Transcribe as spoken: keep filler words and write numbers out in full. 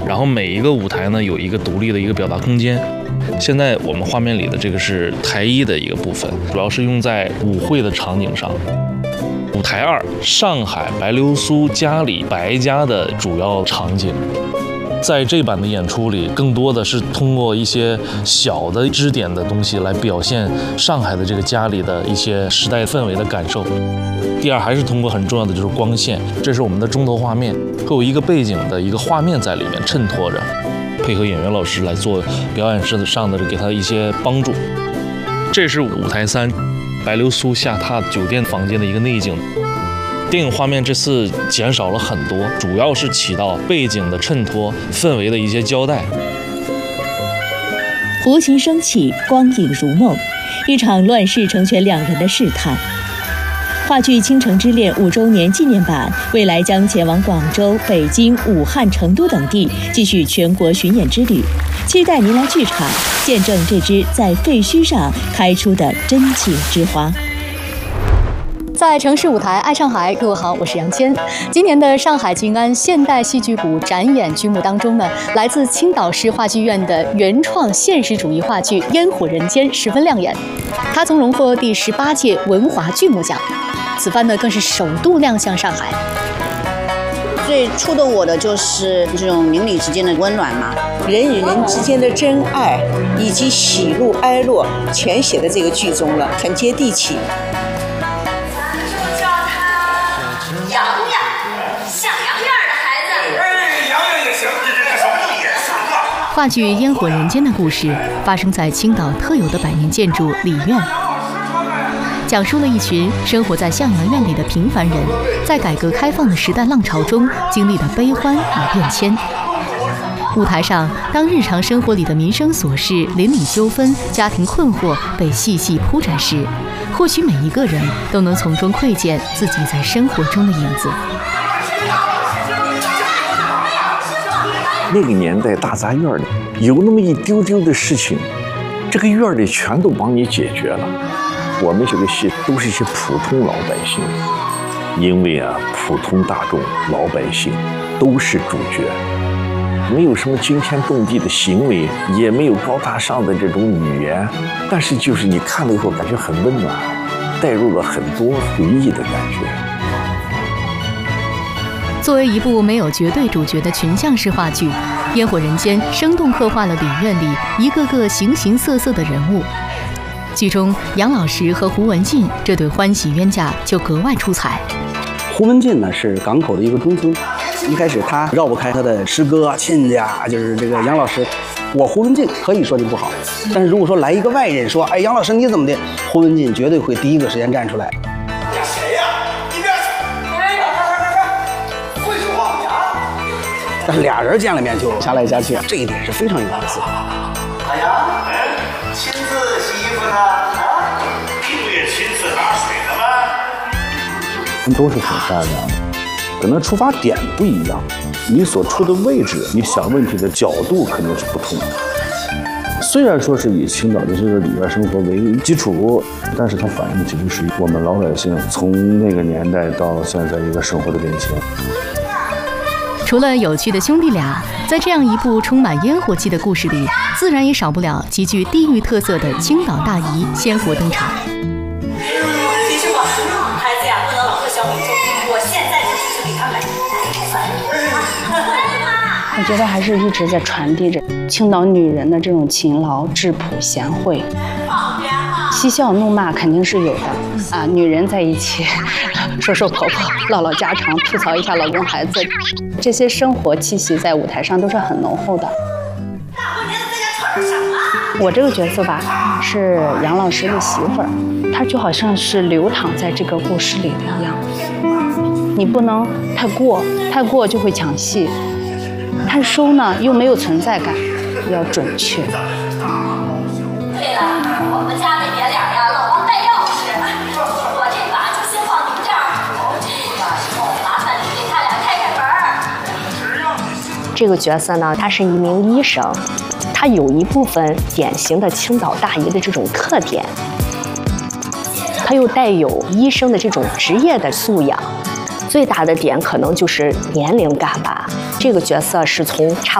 然后每一个舞台呢有一个独立的一个表达空间。现在我们画面里的这个是台一的一个部分，主要是用在舞会的场景上。舞台二，上海白流苏家里白家的主要场景。在这版的演出里，更多的是通过一些小的支点的东西来表现上海的这个家里的一些时代氛围的感受。第二，还是通过很重要的就是光线，这是我们的中头画面，会有一个背景的一个画面在里面衬托着，配合演员老师来做表演上的给他一些帮助。这是舞台三，白流苏下榻酒店房间的一个内景。电影画面这次减少了很多，主要是起到背景的衬托、氛围的一些交代。 胡琴升起，光影如梦，一场乱世成全两人的试探。话剧《倾城之恋》五周年纪念版未来将前往广州、北京、武汉、成都等地，继续全国巡演之旅。期待您来剧场见证这支在废墟上开出的真情之花。 在城市舞台爱上海，各位好，我是杨谦。今年的上海静安现代戏剧谷展演剧目当中呢，来自青岛市话剧院的原创现实主义话剧《烟火人间》十分亮眼，它曾荣获第十八届文华剧目奖，此番呢更是首度亮相上海。 最触动我的就是这种邻里之间的温暖嘛，人与人之间的真爱以及喜怒哀乐全写在这个剧中了，很接地气。 话剧《烟火人间》的故事发生在青岛特有的百年建筑李院，讲述了一群生活在向阳院里的平凡人，在改革开放的时代浪潮中经历的悲欢与变迁。舞台上，当日常生活里的民生琐事、邻里纠纷、家庭困惑被细细铺展时，或许每一个人都能从中窥见自己在生活中的影子。 那个年代大杂院里有那么一丢丢的事情，这个院里全都帮你解决了。我们这个戏都是一些普通老百姓，因为啊，普通大众老百姓都是主角，没有什么惊天动地的行为，也没有高大上的这种语言，但是就是你看了以后感觉很温暖，带入了很多回忆的感觉。 作为一部没有绝对主角的群像式话剧，《烟火人间》生动刻画了李院里一个个形形色色的人物。剧中，杨老师和胡文进这对欢喜冤家就格外出彩。 胡文进呢是港口的一个中村，一开始他绕不开他的师哥亲家，就是这个杨老师。我胡文进可以说你不好，但是如果说来一个外人说，哎，杨老师你怎么的，胡文进绝对会第一个时间站出来。但是俩人见了面就掐来掐去，这一点是非常有意思的。 大杨，亲自洗衣服呢？啊，你不也亲自打水了吗？ 都是很善良的，可能出发点不一样，你所处的位置，你想问题的角度肯定是不同的。虽然说是以青岛的这个里边生活为基础，但是它反映的其实是我们老百姓从那个年代到现在一个生活的变迁。 除了有趣的兄弟俩，在这样一部充满烟火气的故事里，自然也少不了极具地域特色的青岛大姨鲜活登场。 提醒我，孩子呀，不能老和小米做，我现在就去给他买我觉得还是一直在传递着青岛女人的这种勤劳、质朴、贤惠。嬉笑怒骂肯定是有的啊，女人在一起说说婆婆，唠唠家常，吐槽一下老公孩子，这些生活气息在舞台上都是很浓厚的。我这个角色吧，是杨老师的媳妇儿，她就好像是流淌在这个故事里的一样。你不能太过，太过就会抢戏；太收呢，又没有存在感，要准确。 对了，我们家的爷俩呀，老忘带钥匙，我这把就先放你们这儿。这个以后麻烦你给他俩开开门。 这个角色呢，他是一名医生，他有一部分典型的青岛大姨的这种特点，他又带有医生的这种职业的素养。最大的点可能就是年龄感吧。这个角色是从差